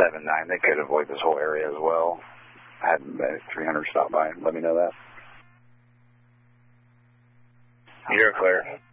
7-9. They could avoid this whole area as well. I had 300 stop by and let me know that. You're clear.